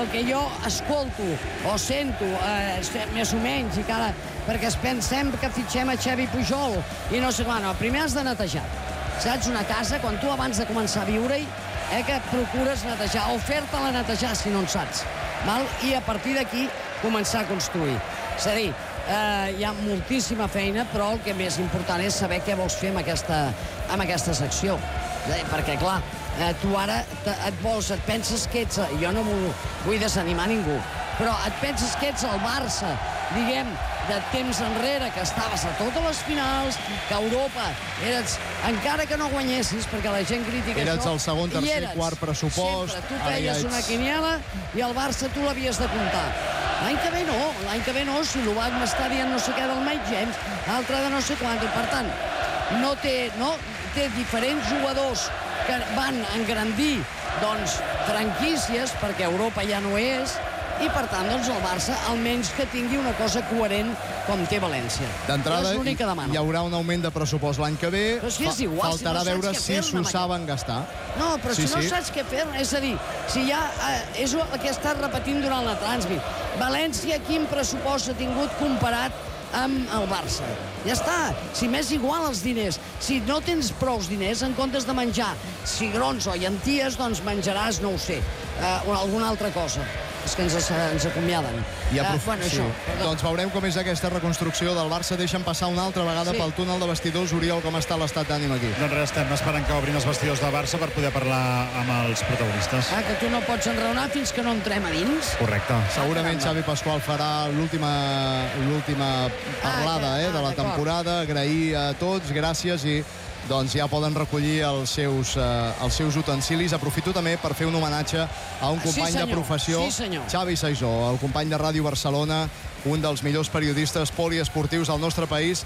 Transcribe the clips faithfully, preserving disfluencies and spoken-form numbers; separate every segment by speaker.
Speaker 1: el que jo escolto o sento, eh, més o menys, i que ara, perquè es pensem que fitxem a Xavi Pujol i no sé quan, no, primer has de netejar. Saps? Una casa, quan tu abans de començar a viure-hi, eh, que procures netejar, o fer-te-la netejar si no en saps, val? I a partir d'aquí començar a construir. És a dir, eh, hi ha moltíssima feina, però el que més important és saber què vols fer amb aquesta, amb aquesta secció. Eh, perquè, clar, eh, tu ara te, et vols, et penses que ets... Jo no vull, vull desanimar ningú, però et penses que ets el Barça, diguem, de temps enrere, que estaves a totes les finals, que a Europa eres, encara que no guanyessis, perquè la gent critica
Speaker 2: eres
Speaker 1: això...
Speaker 2: Eres el segon, tercer,
Speaker 1: eres,
Speaker 2: quart pressupost...
Speaker 1: Sempre, tu feies ets... una quiniela i el Barça tu l'havies de comptar. L'any que ve no, l'any que ve no, si l'Ubac m'està dient no sé què del Mike James, l'altre de no sé quant, per tant, no té, no, té diferents jugadors que van engrandir, doncs, franquícies, perquè Europa ja no és, i per tant, doncs, el Barça almenys que tingui una cosa coherent com té València.
Speaker 2: D'entrada,
Speaker 1: hi,
Speaker 2: hi haurà un augment de pressupost l'any que ve.
Speaker 1: Però si és igual,
Speaker 2: faltarà
Speaker 1: si no
Speaker 2: veure si s'ho
Speaker 1: fer,
Speaker 2: saben gastar.
Speaker 1: No, però
Speaker 2: sí,
Speaker 1: si no
Speaker 2: sí.
Speaker 1: saps què fer, és a dir, si ja eh, és el que he estat repetint durant la Transmit. València, quin pressupost ha tingut comparat amb el Barça? Ja està. Si m'és igual els diners. Si no tens prous diners, en comptes de menjar cigrons o llenties, doncs menjaràs, no ho sé, eh, alguna altra cosa. És que ens, ens acomiaden.
Speaker 2: I aprof...
Speaker 1: uh, bueno,
Speaker 2: sí.
Speaker 1: això,
Speaker 2: doncs veurem com és aquesta reconstrucció del Barça. Deixen passar una altra vegada sí. pel túnel de vestidors. Oriol, com està l'estat d'ànim aquí?
Speaker 3: Doncs res, estem esperant que obrin els vestidors del Barça per poder parlar amb els protagonistes.
Speaker 1: Ah, que tu no pots enraonar fins que no entrem a dins?
Speaker 3: Correcte.
Speaker 2: Segurament Xavi Pasqual farà l'última l'última parlada ah, que... eh, de la ah, temporada. Agrair a tots, gràcies, i doncs ja poden recollir els seus, eh, els seus utensilis. Aprofito també per fer un homenatge a un company
Speaker 1: sí,
Speaker 2: de professió,
Speaker 1: sí,
Speaker 2: Xavi Saisó, el company de Ràdio Barcelona, un dels millors periodistes poliesportius del nostre país.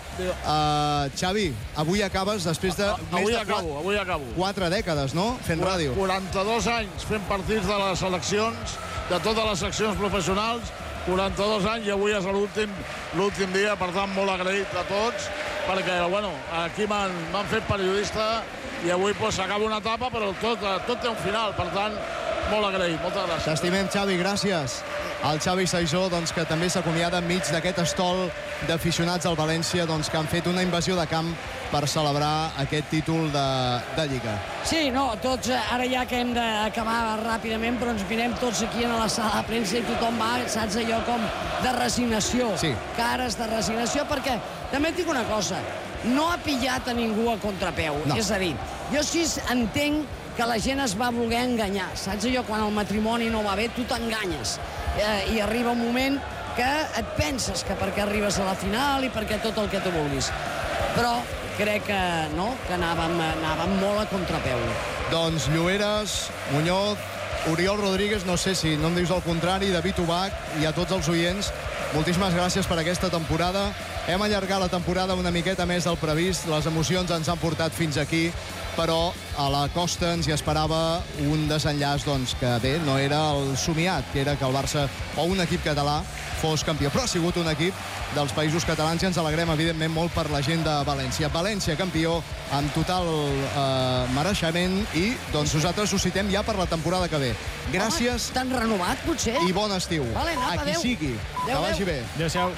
Speaker 2: Uh, Xavi, avui acabes després de
Speaker 4: a,
Speaker 2: més
Speaker 4: avui
Speaker 2: de
Speaker 4: acabo,
Speaker 2: quatre,
Speaker 4: avui acabo.
Speaker 2: quatre dècades, no?, fent ràdio.
Speaker 4: quaranta-dos anys fent partits de les seleccions, de totes les seccions professionals, quaranta-dos anys, i avui és l'últim l'últim dia, per tant, molt agraït a tots, perquè, bueno, aquí m'han fet periodista i avui s'acaba una etapa, però tot, tot té un final, per tant, molt agraït, moltes gràcies.
Speaker 2: T'estimem, Xavi, gràcies. El Xavi Saisó, doncs, que també s'acomiada enmig d'aquest estol d'aficionats al València, doncs, que han fet una invasió de camp per celebrar aquest títol de, de Lliga.
Speaker 1: Sí, no, tots, ara ja que hem d'acabar ràpidament, però ens mirem tots aquí a la sala de premsa i tothom va, saps, allò com de resignació,
Speaker 2: sí.
Speaker 1: cares de resignació, perquè també et dic una cosa, no ha pillat a ningú a contrapeu,
Speaker 2: no.
Speaker 1: És a dir, jo sí entenc que la gent es va voler enganyar, saps allò, quan el matrimoni no va bé, tu t'enganyes, eh, i arriba un moment que et penses que perquè arribes a la final i perquè tot el que tu vulguis, però crec que no, que anàvem, anàvem molt a contrapeu.
Speaker 2: Doncs Lloeres, Muñoz, Oriol Rodríguez, no sé si no em dius el contrari, David Ubach, i a tots els oients, moltíssimes gràcies per aquesta temporada. Hem allargat la temporada una miqueta més del previst, les emocions ens han portat fins aquí, però a la costa ens hi esperava un desenllaç, doncs, que bé, no era el somiat, que era que el Barça o un equip català fos campió, però ha sigut un equip dels països catalans i ens alegrem, evidentment, molt per la gent de València. València campió amb total eh, mereixement i, doncs, nosaltres ho citem ja per la temporada que ve. Gràcies.
Speaker 1: Home, t'han renovat, potser?
Speaker 2: I bon estiu.
Speaker 1: Vale, apa,
Speaker 2: a qui
Speaker 1: adeu.
Speaker 2: sigui.
Speaker 1: Adeu,
Speaker 2: que vagi
Speaker 1: adeu.
Speaker 2: bé.
Speaker 3: Adéu-siau.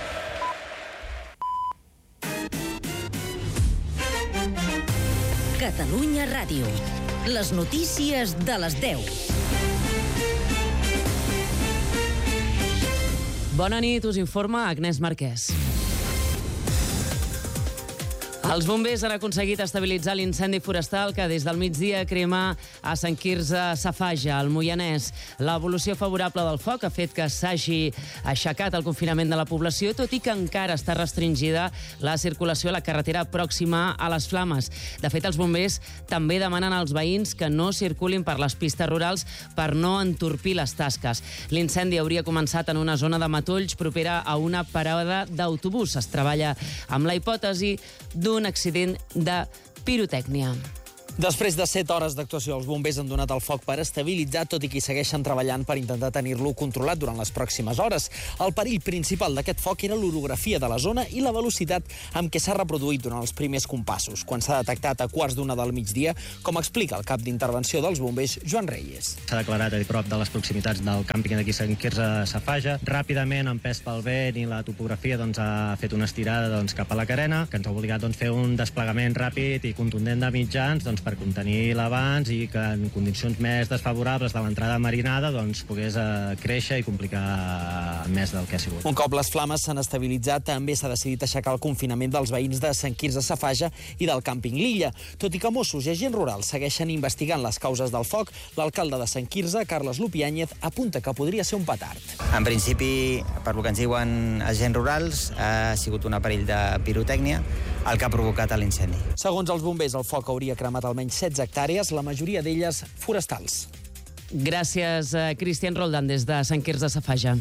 Speaker 5: Catalunya Ràdio. Les notícies de les deu.
Speaker 6: Bona nit, us informa Agnès Marquès. Els bombers han aconseguit estabilitzar l'incendi forestal que des del migdia crema a Sant Quirze Safaja, al Moianès. L'evolució favorable del foc ha fet que s'hagi aixecat el confinament de la població, tot i que encara està restringida la circulació a la carretera pròxima a les flames. De fet, els bombers també demanen als veïns que no circulin per les pistes rurals per no entorpir les tasques. L'incendi hauria començat en una zona de matolls propera a una parada d'autobús. Es treballa amb la hipòtesi d'un accident de pirotècnia.
Speaker 7: Després de set hores d'actuació, els bombers han donat el foc per estabilitzar, tot i que hi segueixen treballant per intentar tenir-lo controlat durant les pròximes hores. El perill principal d'aquest foc era l'orografia de la zona i la velocitat amb què s'ha reproduït durant els primers compassos, quan s'ha detectat a quarts d'una del migdia, com explica el cap d'intervenció dels bombers, Joan Reyes.
Speaker 8: S'ha declarat a prop de les proximitats del càmping d'aquí Sant Quirze Safaja. Ràpidament, empès pel vent i la topografia, doncs, ha fet una estirada doncs, cap a la carena, que ens ha obligat a doncs, fer un desplegament ràpid i contundent de mitjans doncs, per contenir l'abans i que en condicions més desfavorables de l'entrada marinada doncs, pogués eh, créixer i complicar més del que ha sigut.
Speaker 7: Un cop les flames s'han estabilitzat, també s'ha decidit aixecar el confinament dels veïns de Sant Quirze Safaja i del càmping L'Illa. Tot i que Mossos i agents rurals segueixen investigant les causes del foc, l'alcalde de Sant Quirze, Carles Lupiáñez, apunta que podria ser un petard.
Speaker 9: En principi, per lo que ens diuen agents rurals, ha sigut un aparell de pirotècnia el que ha provocat l'incendi.
Speaker 7: Segons els bombers, el foc hauria cremat almenys setze hectàrees, la majoria d'elles forestals.
Speaker 6: Gràcies, Cristian Roldán, des de Sant Quirze Safaja.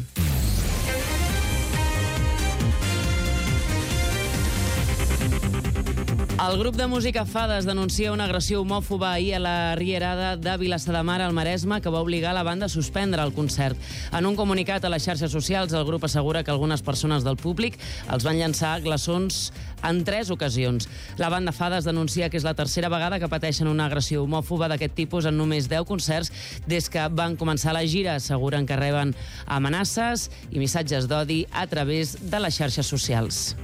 Speaker 6: El grup de música Fades denuncia una agressió homòfoba ahir a la Rierada de Vilassar de Mar, al Maresme, que va obligar la banda a suspendre el concert. En un comunicat a les xarxes socials, el grup assegura que algunes persones del públic els van llançar glaçons en tres ocasions. La banda Fades denuncia que és la tercera vegada que pateixen una agressió homòfoba d'aquest tipus en només deu concerts des que van començar la gira. Asseguren que reben amenaces i missatges d'odi a través de les xarxes socials.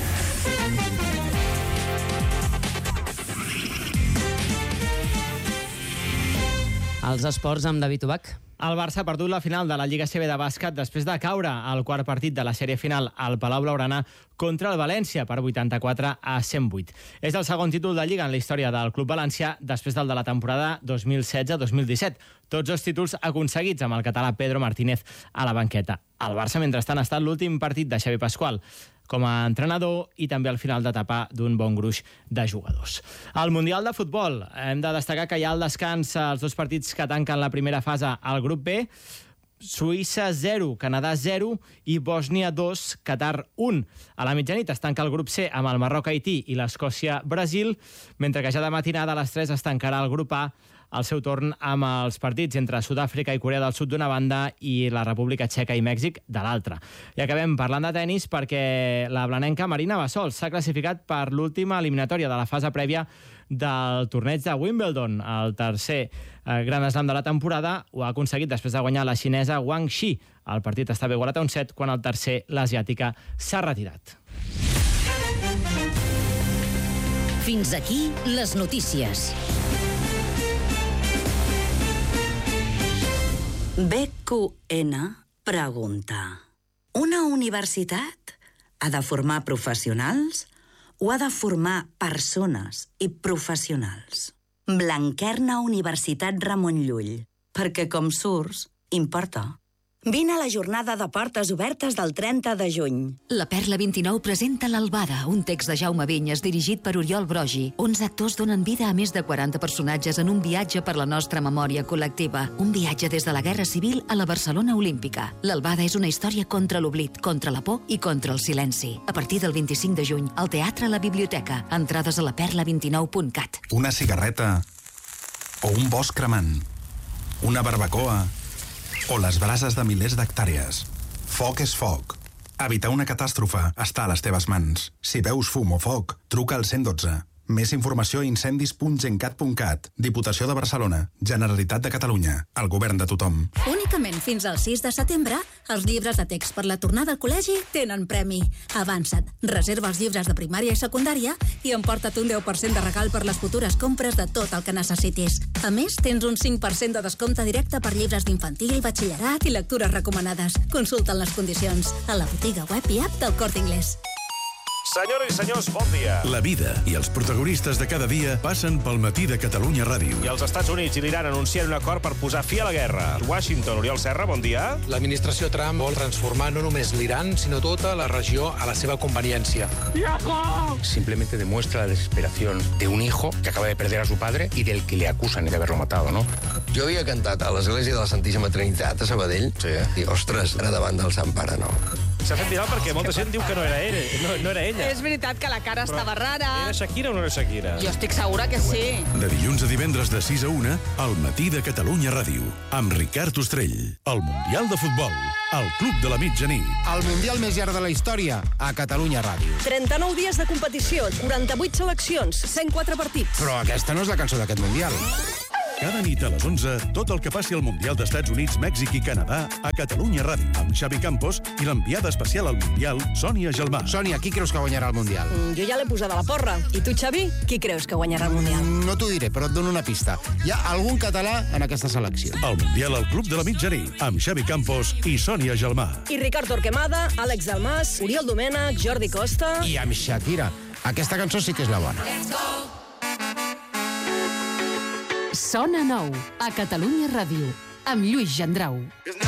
Speaker 6: Els esports amb David Ubach.
Speaker 10: El Barça ha perdut la final de la Lliga C B de bàsquet després de caure al quart partit de la sèrie final al Palau Blaugrana contra el València per vuitanta-quatre a cent vuit. És el segon títol de Lliga en la història del club valencià després del de la temporada dos mil setze dos mil disset. Tots els títols aconseguits amb el català Pedro Martínez a la banqueta. El Barça, mentrestant, ha estat l'últim partit de Xavi Pasqual com a entrenador i també al final d'etapa d'un bon gruix de jugadors. Al Mundial de Futbol hem de destacar que hi ha al descans els dos partits que tanquen la primera fase al grup B. Suïssa zero, Canadà zero i Bòsnia dos, Qatar un. A la mitjanit es tanca el grup C amb el Marroc-Haití i l'Escòcia-Brasil, mentre que ja de matinada a les tres es tancarà el grup A, al seu torn amb els partits entre Sud-àfrica i Corea del Sud d'una banda i la República Txeca i Mèxic de l'altra. I acabem parlant de tenis perquè la blanenca Marina Bassols s'ha classificat per l'última eliminatòria de la fase prèvia del torneig de Wimbledon. El tercer eh, gran slam de la temporada ho ha aconseguit després de guanyar la xinesa Wang Xi. El partit estava igualat a un set quan el tercer, l'asiàtica, s'ha retirat.
Speaker 5: Fins aquí les notícies. B Q N pregunta: una universitat ha de formar professionals o ha de formar persones i professionals? Blanquerna Universitat Ramon Llull, perquè com surts, importa. Vine a la jornada de portes obertes del trenta de juny.
Speaker 11: La Perla vint-i-nou presenta l'Albada, un text de Jaume Vinyes dirigit per Oriol Brogi. Onze actors donen vida a més de quaranta personatges en un viatge per la nostra memòria col·lectiva. Un viatge des de la Guerra Civil a la Barcelona Olímpica. L'Albada és una història contra l'oblit, contra la por i contra el silenci. A partir del vint-i-cinc de juny, al Teatre a la Biblioteca. Entrades a la perla vint nou punt cat.
Speaker 12: Una cigarreta o un bosc cremant. Una barbacoa o les brases de milers d'hectàrees. Foc és foc. Evitar una catàstrofe està a les teves mans. Si veus fum o foc, truca al cent dotze. Més informació a incendis punt gencat punt cat. Diputació de Barcelona. Generalitat de Catalunya. El govern de tothom.
Speaker 13: Únicament fins al sis de setembre, els llibres de text per la tornada al col·legi tenen premi. Avança't, reserva els llibres de primària i secundària i emporta't un deu per cent de regal per les futures compres de tot el que necessitis. A més, tens un cinc per cent de descompte directe per llibres d'infantil, batxillerat i lectures recomanades. Consulta les condicions a la botiga web i app del Corte Inglés.
Speaker 14: Senyores i senyors, bon dia.
Speaker 15: La vida i els protagonistes de cada dia passen pel matí de Catalunya Ràdio.
Speaker 14: I els Estats Units i l'Iran anuncien un acord per posar fi a la guerra. Washington, Oriol Serra, bon dia.
Speaker 16: L'administració Trump vol transformar no només l'Iran, sinó tota la regió a la seva conveniència.
Speaker 17: Simplemente demuestra la desesperación de un hijo que acaba de perder a su padre y del que le acusan de haberlo matado, ¿no?
Speaker 18: Jo havia cantat a l'església de la Santíssima Trinitat a Sabadell. Sí. I, ostres, ara davant del Sant Pare, no.
Speaker 14: S'ha fet viral perquè molta gent diu que no era ella. No, no era ella.
Speaker 18: És veritat que la cara
Speaker 14: Però
Speaker 18: estava rara.
Speaker 14: Era Shakira o no era Shakira?
Speaker 18: Jo estic segura que sí.
Speaker 15: De dilluns a divendres de sis a una, al matí de Catalunya Ràdio, amb Ricard Ostrell. El Mundial de Futbol, al Club de la Mitjanit.
Speaker 19: El Mundial més llarg de la història, a Catalunya Ràdio.
Speaker 18: trenta-nou dies de competició, quaranta-vuit seleccions, cent quatre partits.
Speaker 19: Però aquesta no és la cançó d'aquest Mundial.
Speaker 15: Cada nit a les onze, tot el que passi al Mundial d'Estats Units, Mèxic i Canadà a Catalunya Ràdio, amb Xavi Campos i l'enviada especial al Mundial, Sònia Gelmà.
Speaker 19: Sònia, qui creus que guanyarà el Mundial?
Speaker 18: Mm, jo ja l'he posada a la porra. I tu, Xavi, qui creus que guanyarà el Mundial?
Speaker 19: Mm, no t'ho diré, però et dono una pista. Hi ha algun català en aquesta selecció.
Speaker 15: El Mundial al Club de la Mitjanit, amb Xavi Campos i Sònia Gelmà.
Speaker 18: I Ricard Torquemada, Àlex Dalmas, Oriol Domènech, Jordi Costa...
Speaker 19: I amb Shakira. Aquesta cançó sí que és la bona.
Speaker 11: Sona nou, a Catalunya Ràdio, amb Lluís Gendrau.